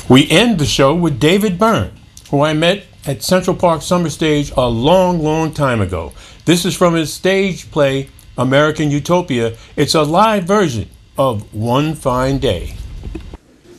We end the show with David Byrne, who I met at Central Park Summer Stage a long, long time ago. This is from his stage play, American Utopia. It's a live version of One Fine Day.